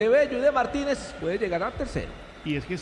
Bello y de Martínez puede llegar al tercero. Y es que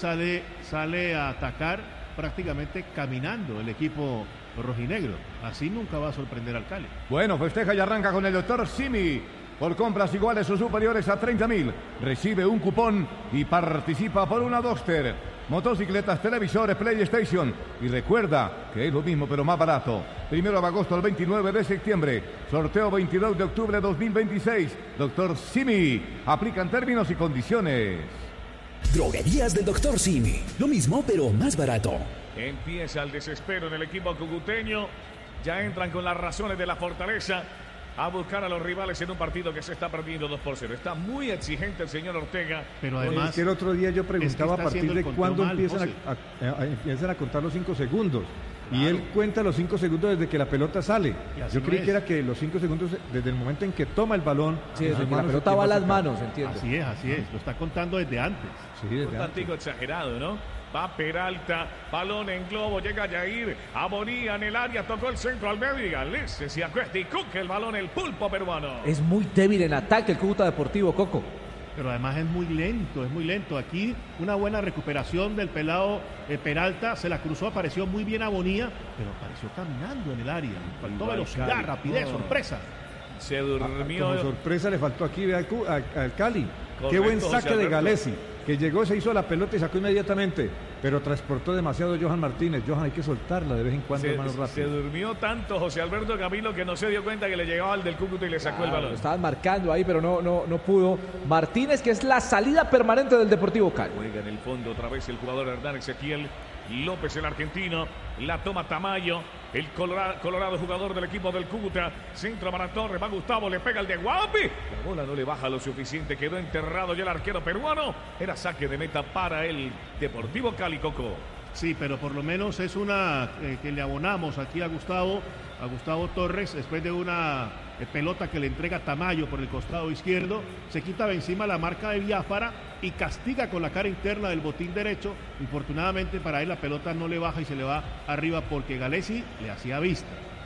sale a atacar prácticamente caminando el equipo rojinegro. Así nunca va a sorprender al Cali. Bueno, festeja y arranca con el doctor Simi. Por compras iguales o superiores a 30.000, recibe un cupón y participa por una Duster, motocicletas, televisores, PlayStation. Y recuerda que es lo mismo pero más barato. 1 de agosto al 29 de septiembre. Sorteo 22 de octubre de 2026. Doctor Simi. Aplican términos y condiciones. Droguerías del Dr. Simi. Lo mismo pero más barato. Empieza el desespero en el equipo cucuteño. Ya entran con las razones de la fortaleza a buscar a los rivales en un partido que se está perdiendo 2-0. Está muy exigente el señor Ortega. Pero además, es que el otro día yo preguntaba a partir de cuándo empiezan empiezan a contar los 5 segundos. Claro. Y él cuenta los 5 segundos desde que la pelota sale. Yo creí que era que los 5 segundos desde el momento en que toma el balón. Sí, desde que la pelota va a las manos, entiendo. Así es. Lo está contando desde antes. Sí, desde un tantico exagerado, ¿no? Va Peralta, balón en globo, llega Jair, Abonía en el área, tocó el centro al medio y Galese se acuesta y coge el balón el pulpo peruano. Es muy débil en ataque el Cúcuta Deportivo, Coco. Pero además es muy lento. Aquí una buena recuperación del pelado Peralta, se la cruzó, apareció muy bien Abonía, pero apareció caminando en el área. Faltó velocidad, rapidez, sorpresa. Se durmió. Como sorpresa le faltó aquí al Cali. Correcto, qué buen saque de Galesi, que llegó, se hizo la pelota y sacó inmediatamente, pero transportó demasiado Johan Martínez. Johan, hay que soltarla de vez en cuando, hermano, rápido. Se durmió tanto José Alberto Camilo que no se dio cuenta que le llegaba al del Cúcuta y le sacó el balón. Lo estaban marcando ahí, pero no pudo. Martínez, que es la salida permanente del Deportivo Cali. Juega en el fondo otra vez el jugador Hernán Ezequiel López, el argentino. La toma Tamayo, el colorado jugador del equipo del Cúcuta. Centro para Torres, va Gustavo, le pega el de Guapi. La bola no le baja lo suficiente, quedó enterrado ya el arquero peruano. Era saque de meta para el Deportivo Cali, Coco. Sí, pero por lo menos es una que le abonamos aquí a Gustavo Torres, después de una pelota que le entrega Tamayo por el costado izquierdo, se quita de encima la marca de Biafara y castiga con la cara interna del botín derecho. Infortunadamente para él la pelota no le baja y se le va arriba porque Galesi le hacía vista.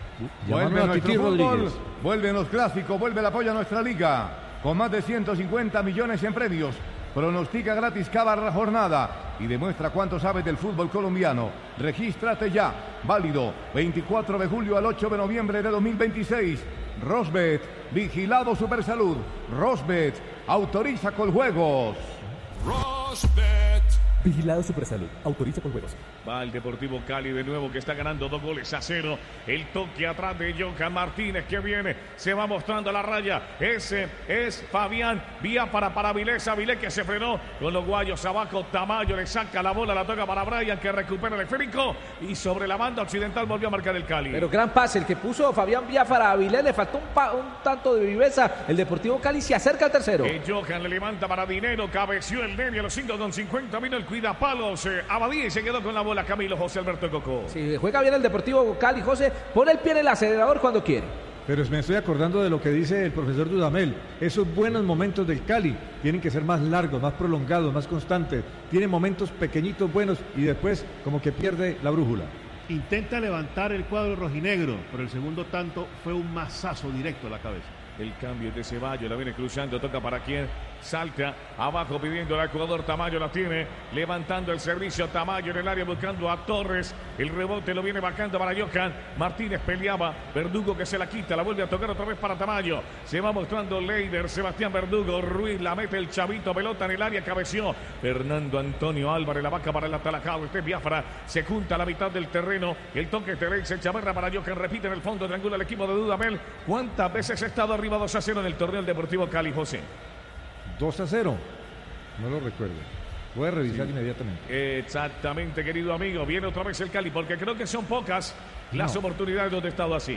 Vuelve nuestro fútbol, vuelven los clásicos, vuelve el apoyo a nuestra liga, con más de 150 millones en premios. Pronostica gratis cada jornada y demuestra cuánto sabes del fútbol colombiano. Regístrate ya. Válido 24 de julio al 8 de noviembre de 2026. Rosbet, vigilado Supersalud. Rosbet, autoriza con juegos. Rosbet. Vigilado Supersalud, autoriza con juegos. Va el Deportivo Cali de nuevo, que está ganando 2-0. El toque atrás de Johan Martínez que viene, se va mostrando a la raya. Ese es Fabián, vía para Avilés. Avilés que se frenó con los guayos abajo. Tamayo le saca la bola, la toca para Brian que recupera el esférico. Y sobre la banda occidental volvió a marcar el Cali. Pero gran pase, el que puso Fabián Biafara a Avilés, le faltó un tanto de viveza. El Deportivo Cali se acerca al tercero. Johan le levanta para Dinero, cabeció el Nene a los 5:50 vino el cuida palos. Abadía y se quedó con la bola Camilo José Alberto Coco. Sí, juega bien el Deportivo Cali, José, pone el pie en el acelerador cuando quiere. Pero me estoy acordando de lo que dice el profesor Dudamel. Esos buenos momentos del Cali tienen que ser más largos, más prolongados, más constantes. Tiene momentos pequeñitos buenos y después como que pierde la brújula. Intenta levantar el cuadro rojinegro, pero el segundo tanto fue un mazazo directo a la cabeza. El cambio de Ceballos, la viene cruzando, toca para quien, salta abajo pidiendo al jugador Tamayo, la tiene, levantando el servicio Tamayo en el área buscando a Torres, el rebote lo viene bajando para Johan, Martínez peleaba, Verdugo que se la quita, la vuelve a tocar otra vez para Tamayo, se va mostrando Leider, Sebastián Verdugo, Ruiz la mete el chavito, pelota en el área, cabeció, Fernando Antonio Álvarez, la vaca para el atalajado, este Biafara, se junta a la mitad del terreno, el toque de Leix, Chaverra para Johan, repite en el fondo, triangula el equipo de Dudamel, ¿cuántas veces ha estado arriba 2-0 en el torneo del Deportivo Cali, José? 2-0, no lo recuerdo. Voy a revisar inmediatamente. Exactamente, querido amigo. Viene otra vez el Cali, porque creo que son pocas las oportunidades donde ha estado así.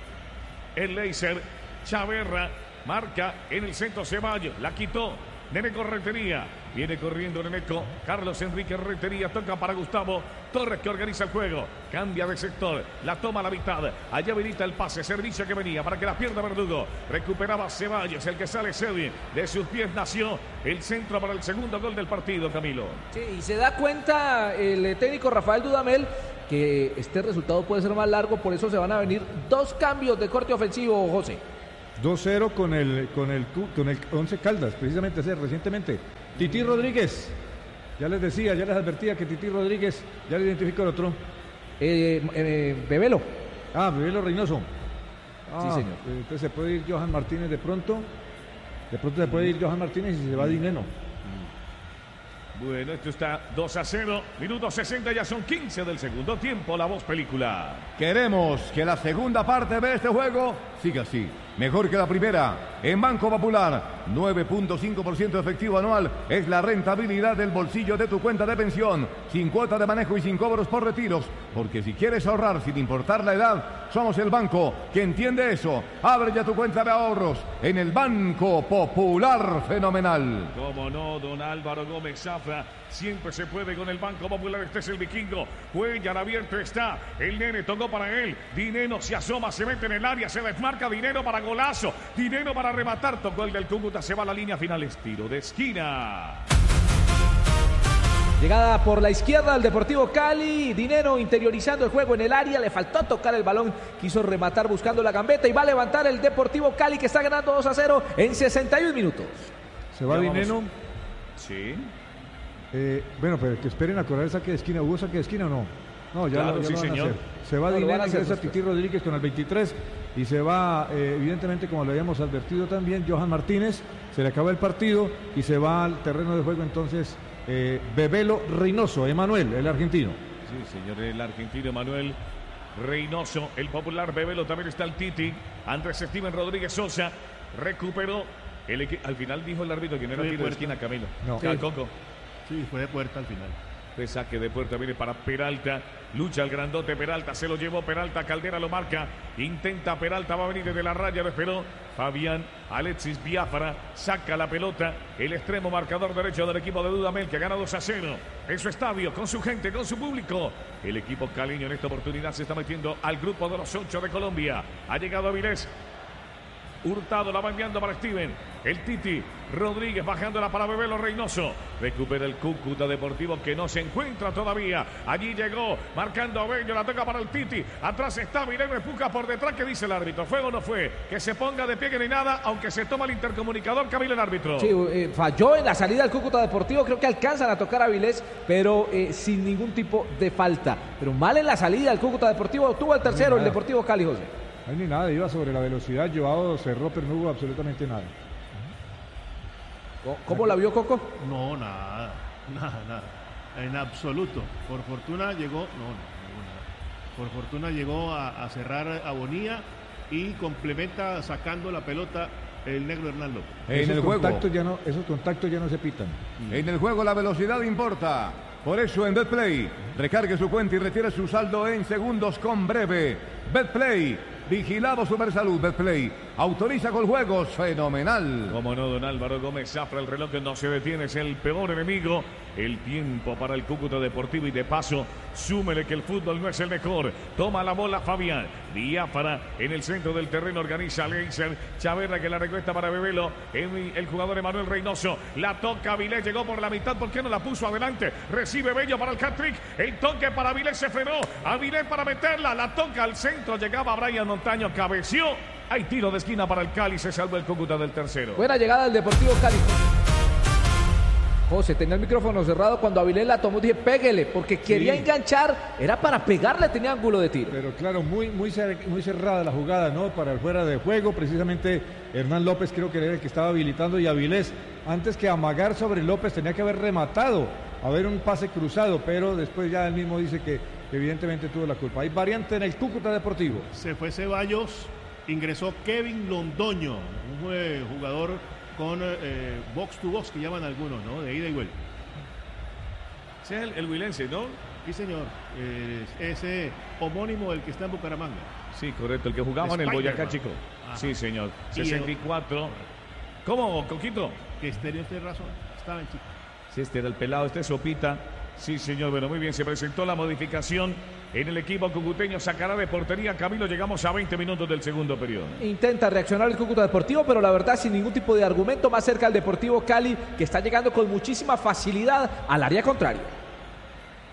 El Leiser, Chaverra, marca en el centro Ceballos, la quitó. Neneco Rentería, viene corriendo Neneco, Carlos Enrique Rentería, toca para Gustavo Torres que organiza el juego, cambia de sector, la toma a la mitad, allá habilita el pase, servicio que venía para que la pierda Verdugo, recuperaba Ceballos, el que sale Sevi, de sus pies nació el centro para el segundo gol del partido, Camilo. Sí, y se da cuenta el técnico Rafael Dudamel que este resultado puede ser más largo, por eso se van a venir 2 cambios de corte ofensivo, José. 2-0 con el 11 Caldas, precisamente recientemente. Tití Rodríguez, ya les decía, ya les advertía que Tití Rodríguez, ya le identificó el otro. Bebelo. Bebelo Reynoso. Sí, señor. Entonces se puede ir Johan Martínez de pronto. De pronto se puede ir Johan Martínez y se va Dineno. Bueno, esto está 2-0, minuto 60, ya son 15 del segundo tiempo, La Voz Película. Queremos que la segunda parte de este juego siga así, mejor que la primera. En Banco Popular, 9.5% efectivo anual es la rentabilidad del bolsillo de tu cuenta de pensión, sin cuota de manejo y sin cobros por retiros, porque si quieres ahorrar sin importar la edad, somos el banco que entiende eso. Abre ya tu cuenta de ahorros en el Banco Popular Fenomenal. Cómo no, don Álvaro Gómez Zafra, siempre se puede con el Banco Popular. Este es el vikingo, Cuellar abierto está, el nene tocó para él, Dineno se asoma, se mete en el área, se desmarca, Dineno para golazo, Dineno para rematar, tocó el del Cúcuta, se va a la línea final, estilo de esquina. Llegada por la izquierda del Deportivo Cali, Dineno interiorizando el juego en el área, le faltó tocar el balón, quiso rematar buscando la gambeta y va a levantar el Deportivo Cali que está ganando 2-0 en 61 minutos. Se va Dineno. Sí. Bueno, pero que esperen a correr el saque de esquina. ¿Hubo saque de esquina o no? No, ya, claro, lo sí, van señor. a hacer. Se va Dineno, ingresa Tití Rodríguez con el 23 y se va, evidentemente, como lo habíamos advertido también, Johan Martínez. Se le acaba el partido y se va al terreno de juego entonces Bebelo Reynoso, Emanuel, el argentino. Sí, señor, el argentino Emanuel Reynoso, el popular Bebelo, también está el Titi, Andrés Steven Rodríguez Sosa, recuperó al final dijo el árbitro que no era tiro de esquina, Camilo. No. Coco. Sí, fue de puerta al final. De saque de puerta, viene para Peralta, lucha el grandote Peralta, se lo llevó Peralta, Caldera lo marca, intenta Peralta, va a venir desde la raya, lo esperó Fabián, Alexis Biafara, saca la pelota, el extremo marcador derecho del equipo de Dudamel que gana 2-0 en su estadio, con su gente, con su público. El equipo caleño en esta oportunidad se está metiendo al grupo de los 8 de Colombia, ha llegado Avilés, Hurtado la va enviando para Steven. El Titi Rodríguez bajándola para Bebelo Reynoso. Recupera el Cúcuta Deportivo que no se encuentra todavía. Allí llegó marcando a Bello. La toca para el Titi. Atrás está Vileno, empuja por detrás. ¿Qué dice el árbitro? ¿Fue o no fue? Que se ponga de pie que ni nada, aunque se toma el intercomunicador. Camilo, el árbitro. Sí, falló en la salida del Cúcuta Deportivo. Creo que alcanzan a tocar a Vilés, pero sin ningún tipo de falta. Pero mal en la salida del Cúcuta Deportivo. Tuvo el tercero, el Deportivo Cali, José. No hay ni nada, iba sobre la velocidad, Joao cerró, pero no hubo absolutamente nada. ¿Cómo la vio, Coco? No, nada, en absoluto. Por fortuna llegó, por fortuna llegó a cerrar a Bonilla y complementa sacando la pelota el negro Hernán López. Esos contactos ya no se pitan. En el juego la velocidad importa. Por eso en BetPlay, recargue su cuenta y retire su saldo en segundos con Breve. BetPlay, vigilado Supersalud. BetPlay, autoriza con juegos, fenomenal. Como no, don Álvaro Gómez Zafra, el reloj que no se detiene, es el peor enemigo. El tiempo para el Cúcuta Deportivo y de paso, súmele que el fútbol no es el mejor. Toma la bola Fabián, Biafara en el centro del terreno, organiza Leiser, Chaverra que la recuesta para Bebelo, el jugador Emanuel Reynoso, la toca Avilés, llegó por la mitad, ¿por qué no la puso adelante? Recibe Bello para el hat-trick, el toque para Avilés, se frenó, Avilés para meterla, la toca al centro, llegaba Brian Montaño, cabeció, hay tiro de esquina para el Cali, se salva el Cúcuta del tercero. Buena llegada del Deportivo Cali. José, tenía el micrófono cerrado cuando Avilés la tomó, dije péguele, porque quería enganchar, era para pegarle, tenía ángulo de tiro. Pero claro, muy cerrada la jugada, ¿no? Para el fuera de juego, precisamente Hernán López creo que era el que estaba habilitando y Avilés, antes que amagar sobre López, tenía que haber rematado, haber un pase cruzado, pero después ya él mismo dice que evidentemente tuvo la culpa. Hay variante en el Cúcuta Deportivo. Se fue Ceballos, ingresó Kevin Londoño, un jugador con box to box que llaman algunos, ¿no? De ida y vuelta. Ese es el huilense, ¿no? Sí, señor. Ese homónimo del que está en Bucaramanga. Sí, correcto. El que jugaba en el Boyacá, chico. Ajá. Sí, señor. 64. ¿Cómo, Coquito? Que tenía usted razón. Estaba en chico. Sí, este era el pelado, este Sopita. Sí, señor. Bueno, muy bien. Se presentó la modificación en el equipo cucuteño. Sacará de portería. Camilo, llegamos a 20 minutos del segundo periodo. Intenta reaccionar el Cúcuta Deportivo, pero la verdad sin ningún tipo de argumento. Más cerca al Deportivo Cali, que está llegando con muchísima facilidad al área contraria.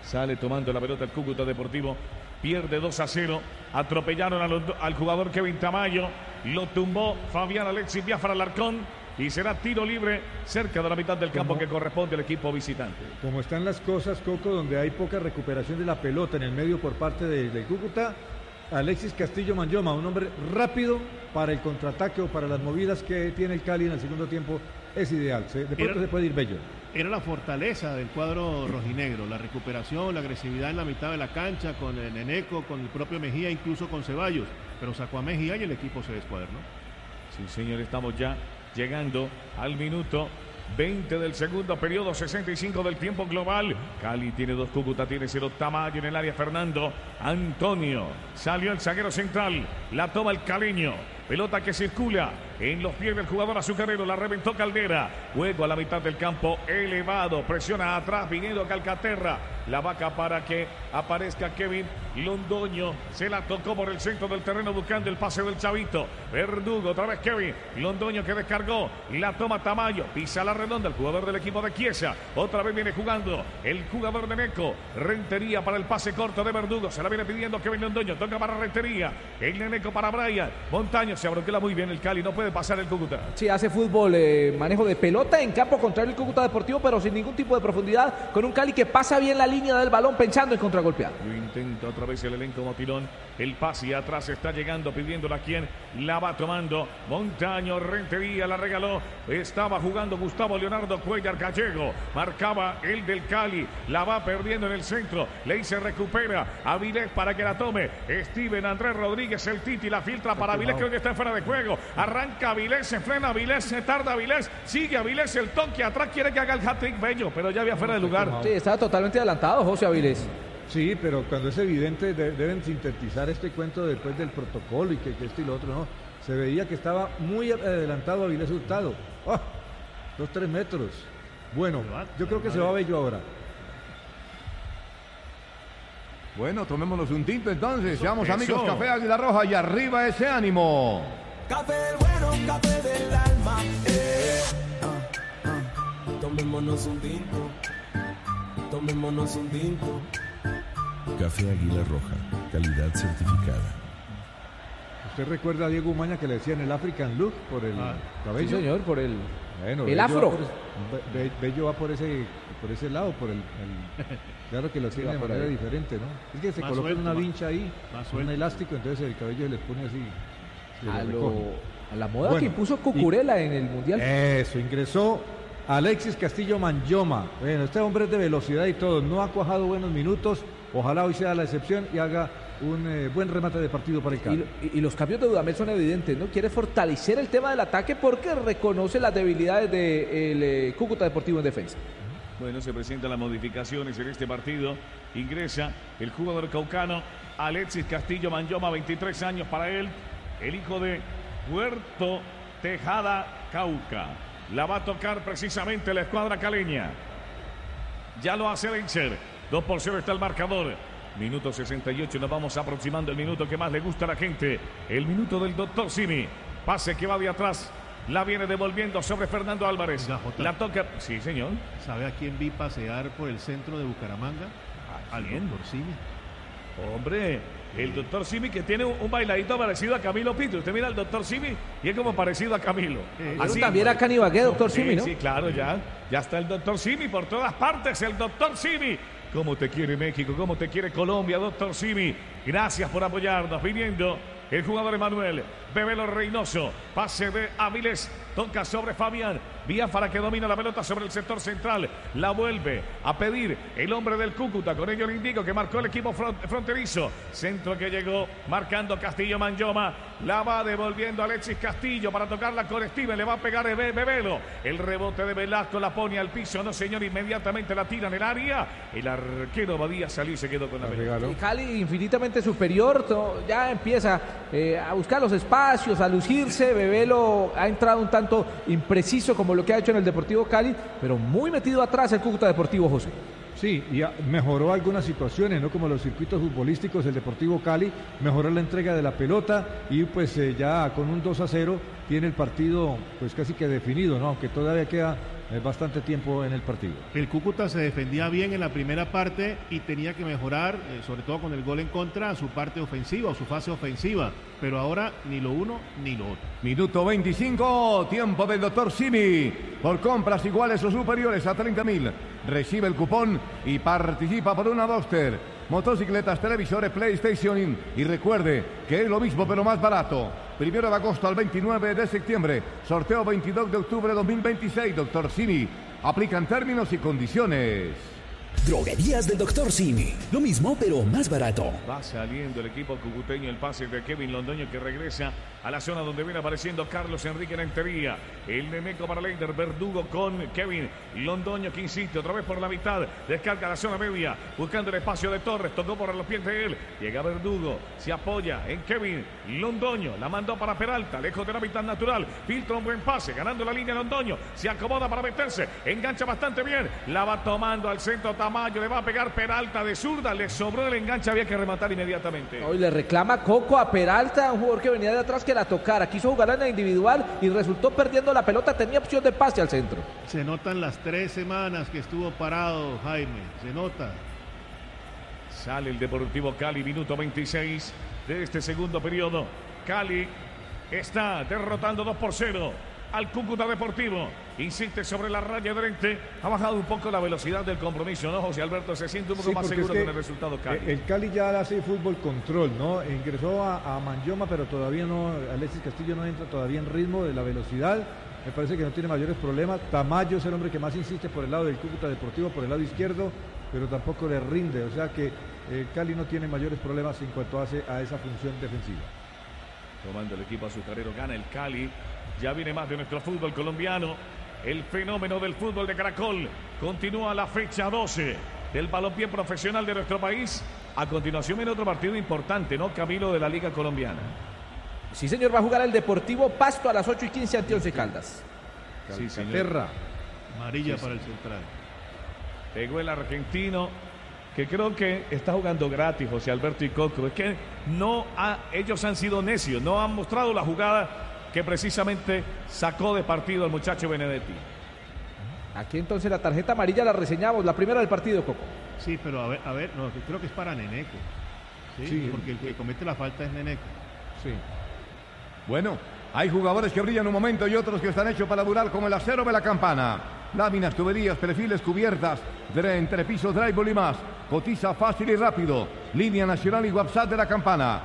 Sale tomando la pelota el Cúcuta Deportivo. Pierde 2-0. Atropellaron al jugador Kevin Tamayo. Lo tumbó Fabián Alexis Biafra Alarcón. Y será tiro libre cerca de la mitad del campo que corresponde al equipo visitante. Como están las cosas, Coco, donde hay poca recuperación de la pelota en el medio por parte del Cúcuta, Alexis Castillo Manyoma, un hombre rápido para el contraataque o para las movidas que tiene el Cali en el segundo tiempo, es ideal. De pronto se puede ir bello. Era la fortaleza del cuadro rojinegro, la recuperación, la agresividad en la mitad de la cancha, con el Neneco, con el propio Mejía, incluso con Ceballos. Pero sacó a Mejía y el equipo se descuadernó. Sí, señor, estamos ya llegando al minuto 20 del segundo periodo, 65 del tiempo global. Cali tiene 2, Cúcuta tiene 0. Tamayo en el área, Fernando Antonio. Salió el zaguero central, la toma el caleño. Pelota que circula en los pies del jugador azucarero, la reventó Caldera. Juego a la mitad del campo, elevado, presiona atrás, viniendo Calcaterra. La vaca para que aparezca Kevin Londoño. Se la tocó por el centro del terreno buscando el pase del Chavito. Verdugo, otra vez Kevin Londoño que descargó. La toma Tamayo, pisa la redonda el jugador del equipo de Chiesa. Otra vez viene jugando el jugador de Neco. Rentería para el pase corto de Verdugo. Se la viene pidiendo Kevin Londoño. Toca para Rentería. El Neneco para Brian. Montaño se abroquela muy bien el Cali. No puede pasar el Cúcuta. Sí, hace fútbol, manejo de pelota en campo contrario el Cúcuta Deportivo, pero sin ningún tipo de profundidad. Con un Cali que pasa bien la línea del balón pensando en contragolpear. Lo intenta otra vez el elenco motilón. El pase atrás está llegando, pidiéndola a quien la va tomando. Montaño, Rentería la regaló. Estaba jugando Gustavo Leonardo Cuellar Gallego. Marcaba el del Cali. La va perdiendo en el centro. Ley se recupera. Avilés para que la tome. Steven Andrés Rodríguez, el Titi, la filtra para Avilés, creo que está fuera de juego. Arranca Avilés, se frena Avilés, se tarda Avilés. Sigue Avilés, el toque atrás, quiere que haga el hat-trick bello, pero ya había fuera de lugar. Sí, estaba totalmente adelantado José Avilés. Sí, pero cuando es evidente deben sintetizar este cuento después del protocolo y que esto y lo otro, ¿no? Se veía que estaba muy adelantado Avilés Hurtado. 2-3 metros. Bueno, yo creo que se va bello ahora. Bueno, tomémonos un tinto entonces. Seamos amigos, Café Águila Roja y arriba ese ánimo. Café bueno, café del alma. Tomémonos un tinto. Tomémonos un tinto. Café Águila Roja, calidad certificada. ¿Usted recuerda a Diego Umaña que le decían el African look por el cabello? Sí, señor, por el, bueno, el afro. Bello va por ese lado, claro que lo hacen de manera diferente, ¿no? Es que se colocan una vincha ahí, un elástico, entonces el cabello se les pone así. A la moda que impuso Cucurella en el Mundial. Eso, ingresó Alexis Castillo Manyoma. Bueno, este hombre es de velocidad y todo, no ha cuajado buenos minutos. Ojalá hoy sea la excepción y haga un buen remate de partido para el Cali. Y los cambios de Dudamel son evidentes, ¿no? Quiere fortalecer el tema del ataque porque reconoce las debilidades del Cúcuta Deportivo en defensa. Bueno, se presentan las modificaciones en este partido. Ingresa el jugador caucano Alexis Castillo Manyoma, 23 años para él. El hijo de Puerto Tejada, Cauca. La va a tocar precisamente la escuadra caleña. Ya lo hace vencer. 2-0 está el marcador. Minuto 68, nos vamos aproximando el minuto que más le gusta a la gente. El minuto del doctor Simi. Pase que va de atrás. La viene devolviendo sobre Fernando Álvarez. La toca. Sí, señor. ¿Sabe a quién vi pasear por el centro de Bucaramanga? Al doctor Simi. Hombre, el doctor Simi que tiene un bailadito parecido a Camilo Pinto. Usted mira al doctor Simi y es como parecido a Camilo. Así también a Canibagué, doctor Simi, ¿no? Sí, claro, ya está el doctor Simi por todas partes. El doctor Simi. ¿Cómo te quiere México? ¿Cómo te quiere Colombia, doctor Simi? Gracias por apoyarnos. Viniendo el jugador Emanuel Bebelo Reynoso. Pase de Avilés. Toca sobre Fabián. Biafara que domina la pelota sobre el sector central. La vuelve a pedir el hombre del Cúcuta. Con ello le indico que marcó el equipo fronterizo. Centro que llegó marcando Castillo Manyoma. La va devolviendo Alexis Castillo para tocarla con Steven. Le va a pegar Bebelo. El rebote de Velasco la pone al piso. No, señor. Inmediatamente la tira en el área. El arquero Badía salió y se quedó con la pelota. Y Cali infinitamente superior. Ya empieza a buscar los espacios, a lucirse. Bebelo ha entrado un tanto impreciso como lo que ha hecho en el Deportivo Cali, pero muy metido atrás el Cúcuta Deportivo, José. Sí, y mejoró algunas situaciones, ¿no? Como los circuitos futbolísticos, el Deportivo Cali mejoró la entrega de la pelota y pues ya con un 2-0 tiene el partido pues casi que definido, ¿no? Aunque todavía queda bastante tiempo en el partido. El Cúcuta se defendía bien en la primera parte y tenía que mejorar, sobre todo con el gol en contra, su parte ofensiva o su fase ofensiva. Pero ahora ni lo uno ni lo otro. Minuto 25, tiempo del doctor Simi. Por compras iguales o superiores a 30.000, recibe el cupón y participa por una Duster, motocicletas, televisores, PlayStation. Y recuerde que es lo mismo pero más barato. 1 de agosto al 29 de septiembre. Sorteo 22 de octubre de 2026. Doctor Simi. Aplican términos y condiciones. Droguerías del Dr. Simi. Lo mismo, pero más barato. Va saliendo el equipo cucuteño. El pase de Kevin Londoño, que regresa a la zona donde viene apareciendo Carlos Enrique Rentería. El Neneco para Leider. Verdugo con Kevin Londoño, que insiste otra vez por la mitad. Descarga la zona media, buscando el espacio de Torres. Tocó por los pies de él. Llega Verdugo. Se apoya en Kevin Londoño. La mandó para Peralta, lejos de la mitad natural. Filtra un buen pase, ganando la línea Londoño. Se acomoda para meterse. Engancha bastante bien. La va tomando al centro Tamayo. Le va a pegar Peralta de zurda. Le sobró el enganche. Había que rematar inmediatamente. Hoy le reclama Coco a Peralta, un jugador que venía de atrás, que la tocara. Quiso jugar en la individual y resultó perdiendo la pelota. Tenía opción de pase al centro. Se notan las 3 semanas que estuvo parado, Jaime. Se nota. Sale el Deportivo Cali, minuto 26 de este segundo periodo. Cali está derrotando 2-0 al Cúcuta Deportivo. Insiste sobre la raya de frente. Ha bajado un poco la velocidad del compromiso, ¿no, José Alberto? Se siente un poco más seguro con el resultado Cali. El Cali ya hace fútbol control, ¿no? Ingresó a Manyoma, pero todavía no. Alexis Castillo no entra todavía en ritmo de la velocidad. Me parece que no tiene mayores problemas. Tamayo es el hombre que más insiste por el lado del Cúcuta Deportivo, por el lado izquierdo, pero tampoco le rinde. O sea que Cali no tiene mayores problemas en cuanto a esa función defensiva. Tomando el equipo azucarero, gana el Cali. Ya viene más de nuestro fútbol colombiano. El fenómeno del fútbol de Caracol. Continúa la fecha 12 del balompié profesional de nuestro país. A continuación viene otro partido importante, ¿no, Camilo, de la Liga Colombiana? Sí, señor, va a jugar el Deportivo Pasto a las 8:15 ante Once Caldas. Sí, señor. Terra. Amarilla para el central. Pegó el argentino, que creo que está jugando gratis, José Alberto y Coco. Es que ellos han sido necios, no han mostrado la jugada que precisamente sacó de partido al muchacho Benedetti. Aquí entonces la tarjeta amarilla la reseñamos, la primera del partido, Coco. Sí, pero a ver, no, creo que es para Neneco. Sí, porque el que comete la falta es Neneco. Sí. Bueno, hay jugadores que brillan un momento y otros que están hechos para durar, como el acero de la campana. Láminas, tuberías, perfiles, cubiertas, entrepisos, drywall y más. Cotiza fácil y rápido. Línea nacional y WhatsApp de la campana.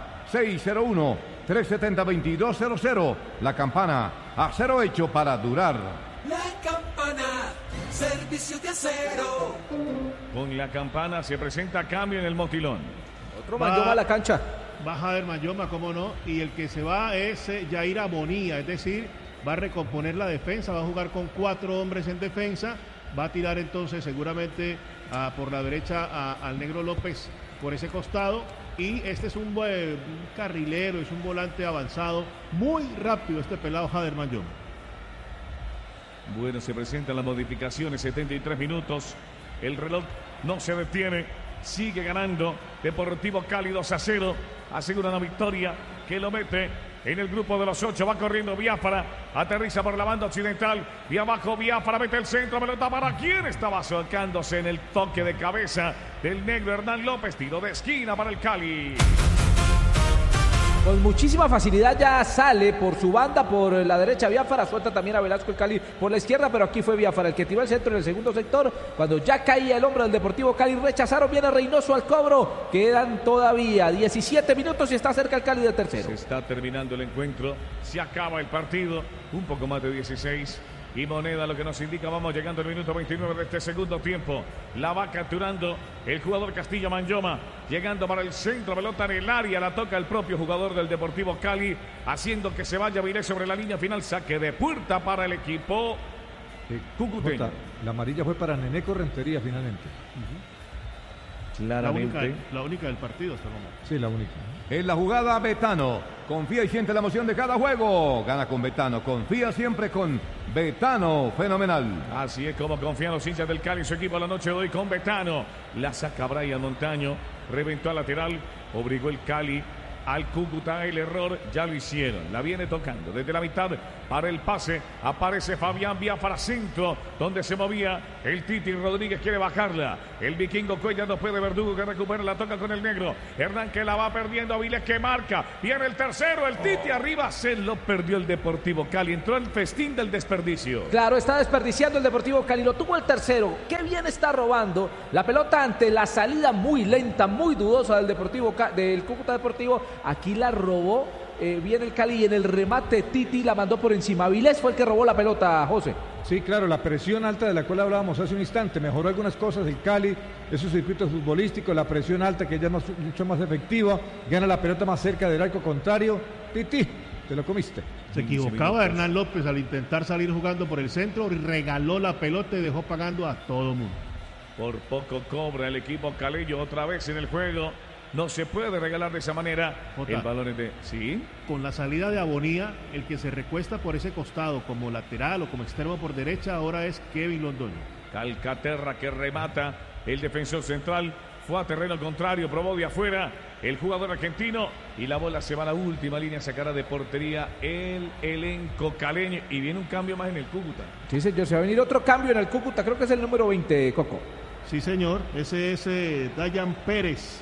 601-370-2200. La campana, acero hecho para durar. La campana, servicio de acero. Con la campana se presenta cambio en el Motilón. Otro Manyoma a la cancha. Va Jader Manyoma, cómo no, y el que se va es Yair Amonía, es decir, va a recomponer la defensa, va a jugar con 4 hombres en defensa, va a tirar entonces seguramente por la derecha al Negro López por ese costado, y este es un carrilero, es un volante avanzado, muy rápido este pelado Jader Manyoma. Bueno, se presentan las modificaciones, 73 minutos, el reloj no se detiene, sigue ganando Deportivo Cali 2-0, asegura una victoria que lo mete en el grupo de los 8, va corriendo Biafara, aterriza por la banda occidental, y abajo Biafara mete el centro, pelota para quien estaba acercándose en el toque de cabeza del negro Hernán López, tiro de esquina para el Cali. Con muchísima facilidad ya sale por su banda, por la derecha Biafara, suelta también a Velasco el Cali por la izquierda, pero aquí fue Biafara el que tiró el centro en el segundo sector, cuando ya caía el hombre del Deportivo Cali, rechazaron, viene Reynoso al cobro, quedan todavía 17 minutos y está cerca el Cali del tercero. Se está terminando el encuentro, se acaba el partido, un poco más de 16. Y Moneda lo que nos indica, vamos llegando al minuto 29 de este segundo tiempo. La va capturando el jugador Castillo Manyoma, llegando para el centro, pelota en el área, la toca el propio jugador del Deportivo Cali, haciendo que se vaya Vilés sobre la línea final, saque de puerta para el equipo cucuteño. La amarilla fue para Neneco Rentería finalmente. Claramente. La única del partido hasta el momento. Sí, la única. En la jugada Betano, confía y siente la emoción de cada juego. Gana con Betano, confía siempre con Betano, fenomenal. Así es como confían los hinchas del Cali, su equipo la noche de hoy con Betano. La saca Brian Montaño, reventó al lateral, obligó el Cali al Cúcuta, el error ya lo hicieron. La viene tocando desde la mitad para el pase. Aparece Fabián Biafara, centro, donde se movía el Titi Rodríguez, quiere bajarla. El vikingo Cuellar no puede, Verdugo que recupera, la toca con el negro. Hernán que la va perdiendo, Avilés que marca. Viene el tercero, el Titi arriba, se lo perdió el Deportivo Cali. Entró el festín del desperdicio. Claro, está desperdiciando el Deportivo Cali, lo tuvo el tercero. Qué bien está robando la pelota ante la salida muy lenta, muy dudosa del del Cúcuta Deportivo. Aquí la robó bien el Cali y en el remate Titi la mandó por encima. Avilés fue el que robó la pelota, José. Sí, claro, la presión alta de la cual hablábamos hace un instante mejoró algunas cosas el Cali, esos circuitos futbolísticos, la presión alta que ya es mucho más efectiva, gana la pelota más cerca del arco contrario. Titi, te lo comiste. Se equivocaba Hernán López al intentar salir jugando por el centro, regaló la pelota y dejó pagando a todo mundo. Por poco cobra el equipo caleño otra vez en el juego. No se puede regalar de esa manera. Jota, el balón es de... ¿Sí? Con la salida de Abonía, el que se recuesta por ese costado como lateral o como extremo por derecha ahora es Kevin Londoño. Calcaterra que remata. El defensor central fue a terreno contrario, probó de afuera el jugador argentino y la bola se va a la última línea, sacará de portería el elenco caleño y viene un cambio más en el Cúcuta. Sí, señor, se va a venir otro cambio en el Cúcuta, creo que es el número 20, Coco. Sí, señor, ese es Dayan Pérez.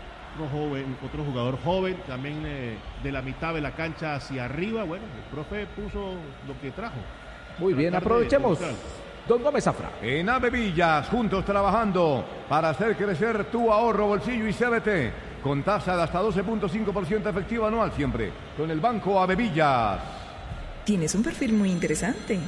Otro jugador joven, también de la mitad de la cancha hacia arriba. Bueno, el profe puso lo que trajo. Muy bien, aprovechemos. Don Gómez Zafra. En Avevillas, juntos trabajando para hacer crecer tu ahorro, bolsillo y CBT. Con tasa de hasta 12.5% efectiva anual siempre. Con el Banco Avevillas. Tienes un perfil muy interesante.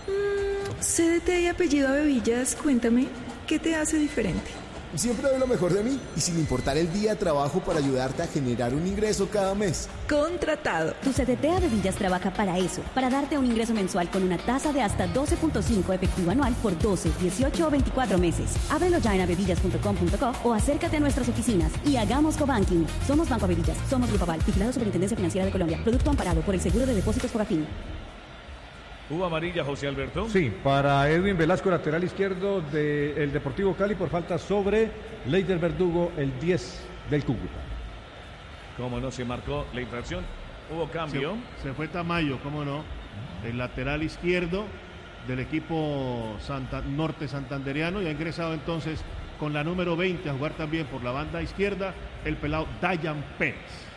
CDT y apellido Avevillas, cuéntame, ¿qué te hace diferente? Siempre doy lo mejor de mí y sin importar el día trabajo para ayudarte a generar un ingreso cada mes. Contratado. Tu CDT Avevillas trabaja para eso, para darte un ingreso mensual con una tasa de hasta 12.5 efectivo anual por 12, 18 o 24 meses. Ábrelo ya en avevillas.com.co o acércate a nuestras oficinas y hagamos cobanking. Somos Banco Avevillas, somos Grupo Aval, vigilado Superintendencia Financiera de Colombia. Producto amparado por el Seguro de Depósitos Fogafín. ¿Hubo amarilla, José Alberto? Sí, para Edwin Velasco, lateral izquierdo del Deportivo Cali por falta sobre Leider Verdugo, el 10 del Cúcuta. ¿Cómo no se marcó la infracción? ¿Hubo cambio? Se fue Tamayo, ¿cómo no? El lateral izquierdo del equipo norte santandereano y ha ingresado entonces con la número 20 a jugar también por la banda izquierda el pelado Dayan Pérez.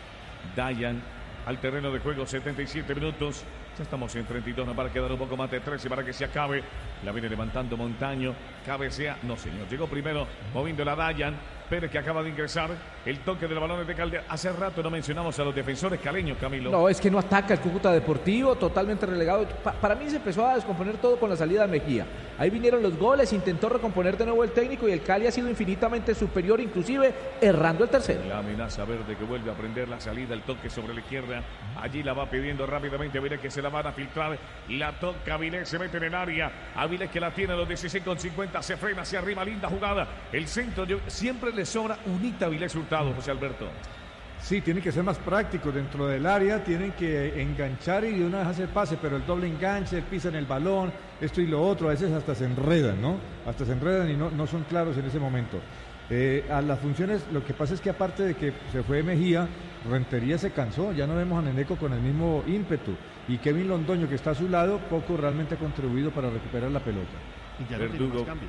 Dayan al terreno de juego, 77 minutos. Ya estamos en 32, nos va a quedar un poco más de 13 para que se acabe. La viene levantando Montaño, cabecea, no señor, llegó primero moviendo la Dayan Pérez que acaba de ingresar. El toque del balón de Caldera. Hace rato no mencionamos a los defensores caleños, Camilo. No, es que no ataca el Cúcuta Deportivo, totalmente relegado. Para mí se empezó a descomponer todo con la salida de Mejía. Ahí vinieron los goles, intentó recomponer de nuevo el técnico y el Cali ha sido infinitamente superior, inclusive errando el tercero. La amenaza verde que vuelve a prender la salida, el toque sobre la izquierda. Allí la va pidiendo rápidamente Avilés que se la van a filtrar. La toca Avilés, se mete en el área. Avilés que la tiene a los 16,50, se frena hacia arriba, linda jugada. El centro, siempre le sobra unita a Avilés Hurtado, José Alberto. Sí, tienen que ser más prácticos dentro del área, tienen que enganchar y de una vez hacer pase, pero el doble enganche, pisan el balón, esto y lo otro, a veces hasta se enredan, ¿no? Hasta se enredan y no son claros en ese momento. A las funciones, lo que pasa es que aparte de que se fue Mejía, Rentería se cansó, ya no vemos a Neneco con el mismo ímpetu, y Kevin Londoño, que está a su lado, poco realmente ha contribuido para recuperar la pelota. Y ya no tiene más cambios.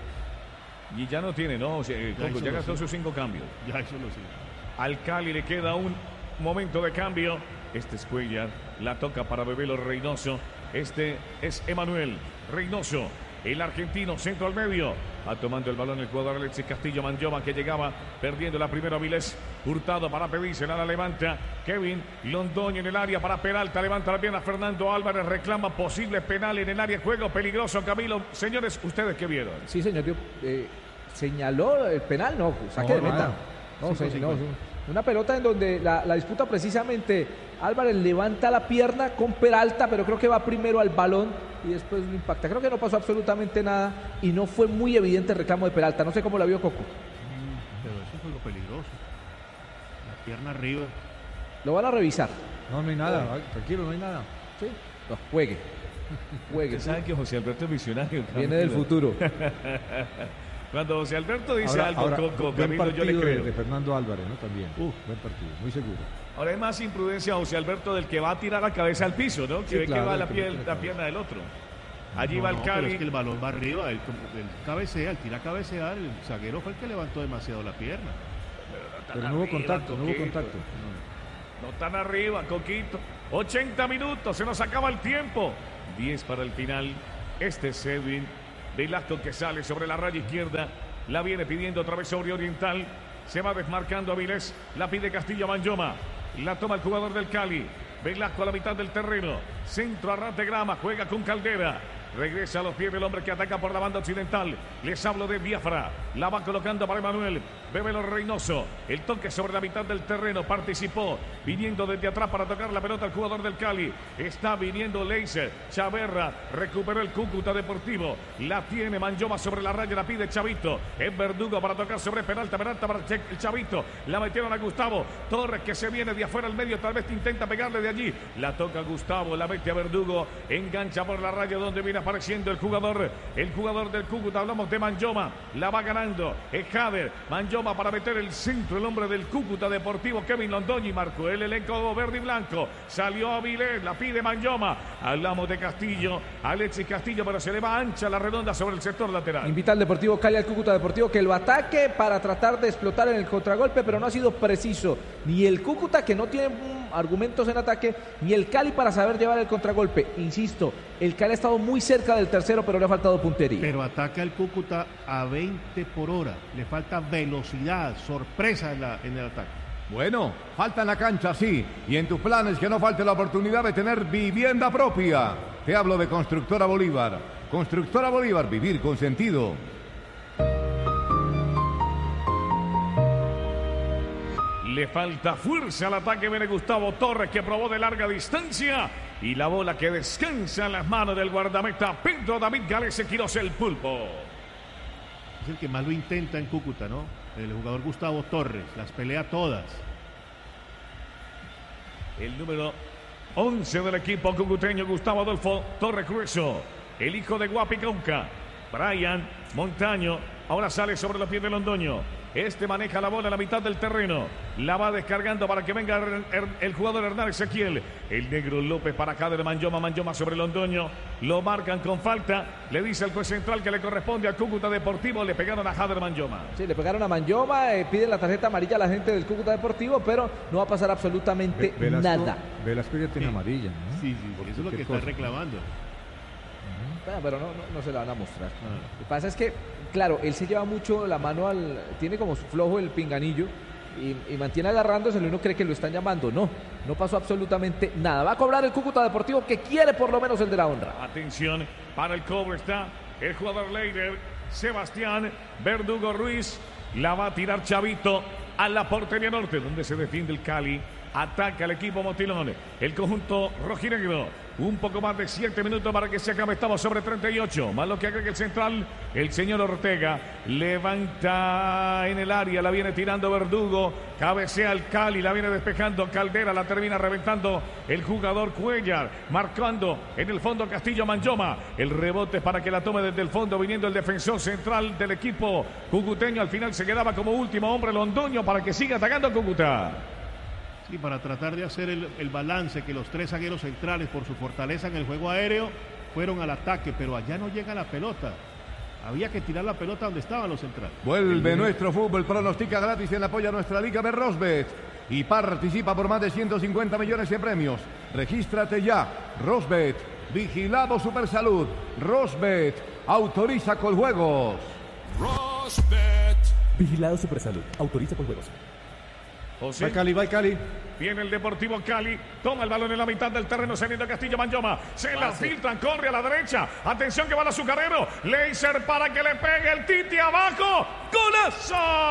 Y ya no tiene, ¿no? O sea, ya gastó sus 5 cambios. Ya eso lo sé. Al Cali le queda un momento de cambio. Este es Cuellar, la toca para Bebelo Reynoso. Este es Emanuel Reynoso, el argentino, centro al medio. Va tomando el balón el jugador Alexis Castillo Manjovan, que llegaba perdiendo la primera. Avilés Hurtado para pedírsela, la levanta Kevin Londoño en el área para Peralta, levanta la pierna Fernando Álvarez, reclama posible penal en el área, juego peligroso, Camilo. Señores, ¿ustedes qué vieron? Sí, señor, señaló el penal, no, saque de meta. No, una pelota en donde la disputa precisamente Álvarez levanta la pierna con Peralta, pero creo que va primero al balón y después lo impacta. Creo que no pasó absolutamente nada y no fue muy evidente el reclamo de Peralta. No sé cómo la vio Coco. Pero eso fue lo peligroso. La pierna arriba. Lo van a revisar. No hay nada, tranquilo, no hay nada. Sí, no, juegue. Ustedes saben que José Alberto es visionario. Viene del futuro. Cuando José Alberto dice ahora, algo, Camilo, yo le creo. De creo. Fernando Álvarez, ¿no? También. Buen partido, muy seguro. Ahora es más imprudencia José Alberto del que va a tirar la cabeza al piso, ¿no? Que Sí, ve claro, que va que la pierna del otro. Allí va el Pero Cali. es que el balón va arriba, el cabecea, el tira a cabecear, el zaguero fue el que levantó demasiado la pierna. Pero no hubo contacto, No tan arriba, Coquito. 80 minutos, se nos acaba el tiempo. 10 para el final. Este es Edwin Velasco que sale sobre la raya izquierda. La viene pidiendo otra vez sobre Oriental. Se va desmarcando Avilés. La pide Castillo Manyoma. La toma el jugador del Cali. Velasco a la mitad del terreno. Centro a ras de grama. Juega con Caldera. Regresa a los pies del hombre que ataca por la banda occidental. Les hablo de Biafra. La va colocando para Emanuel. Bebelo Reynoso. El toque sobre la mitad del terreno. Participó. Viniendo desde atrás para tocar la pelota el jugador del Cali. Está viniendo Leiser. Chaverra. Recuperó el Cúcuta Deportivo. La tiene Manyoma sobre la raya. La pide Chavito. Es Verdugo para tocar sobre Peralta. Peralta para el Chavito. La metieron a Gustavo. Torres que se viene de afuera al medio. Tal vez intenta pegarle de allí. La toca Gustavo. La mete a Verdugo. Engancha por la raya donde viene apareciendo el jugador del Cúcuta. Hablamos de Manyoma. La va ganando. Es Jader. Manyoma para meter el centro. El hombre del Cúcuta Deportivo, Kevin Londoño, y marcó el elenco verde y blanco. Salió Avilés. La pide Manyoma. Hablamos de Castillo. Alexis Castillo, pero se le va ancha la redonda sobre el sector lateral. Invita al Deportivo Cali al Cúcuta Deportivo que lo ataque para tratar de explotar en el contragolpe, pero no ha sido preciso. Ni el Cúcuta, que no tiene argumentos en ataque, ni el Cali para saber llevar el contragolpe. Insisto, el Cali ha estado muy cerca del tercero, pero le ha faltado puntería. Pero ataca el Cúcuta a 20 por hora. Le falta velocidad, sorpresa en el ataque. Bueno, falta en la cancha, sí. Y en tus planes que no falte la oportunidad de tener vivienda propia. Te hablo de Constructora Bolívar. Constructora Bolívar, vivir con sentido. Le falta fuerza al ataque. Viene Gustavo Torres que probó de larga distancia. Y la bola que descansa en las manos del guardameta Pedro David Galese Quiroz, el Pulpo. Es el que más lo intenta en Cúcuta, ¿no? El jugador Gustavo Torres. Las pelea todas. El número 11 del equipo cucuteño, Gustavo Adolfo Torres Grueso. El hijo de Guapicauca. Brian Montaño. Ahora sale sobre los pies de Londoño. Este maneja la bola a la mitad del terreno. La va descargando para que venga el jugador Hernán Ezequiel. El negro López para Jader Manyoma. Manyoma sobre Londoño. Lo marcan con falta. Le dice el juez central que le corresponde al Cúcuta Deportivo. Le pegaron a Jader Manyoma. Sí, le pegaron a Manyoma. Piden la tarjeta amarilla a la gente del Cúcuta Deportivo, pero no va a pasar absolutamente nada. Velasco ya tiene amarilla, ¿no? Sí, eso es lo que está reclamando. Pero no se la van a mostrar. Lo que pasa es que, claro, él se lleva mucho la mano tiene como flojo el pinganillo y mantiene agarrándose, y uno cree que lo están llamando. No pasó absolutamente nada. Va a cobrar el Cúcuta Deportivo, que quiere por lo menos el de la honra. Atención, para el cobro está el jugador Leider, Sebastián Verdugo Ruiz. La va a tirar Chavito a la portería norte, donde se defiende el Cali. Ataca el equipo Motilón, el conjunto rojinegro. Un poco más de 7 minutos para que se acabe. Estamos sobre 38. Más lo que agrega el central, el señor Ortega. Levanta en el área, la viene tirando Verdugo. Cabecea el Cali, la viene despejando Caldera. La termina reventando el jugador Cuellar. Marcando en el fondo Castillo Manyoma. El rebote para que la tome desde el fondo, viniendo el defensor central del equipo cucuteño. Al final se quedaba como último hombre Londoño para que siga atacando Cúcuta. Sí, para tratar de hacer el balance, que los tres zagueros centrales, por su fortaleza en el juego aéreo, fueron al ataque, pero allá no llega la pelota. Había que tirar la pelota donde estaban los centrales. Vuelve nuestro fútbol, pronostica gratis en apoyo a nuestra liga de Rosbet y participa por más de 150 millones en premios. Regístrate ya. Rosbet, vigilado Supersalud. Rosbet, autoriza con juegos. Rosbet, vigilado Supersalud, autoriza con juegos. José. Va el Cali. Viene el Deportivo Cali, toma el balón en la mitad del terreno, saliendo Castillo Manyoma, se la filtran, corre a la derecha, atención que va el azucarero, Leiser para que le pegue el Titi abajo, ¡golazo!